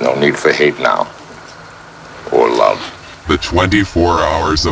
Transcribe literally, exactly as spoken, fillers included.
No need for hate now. Or love. The twenty-four hours of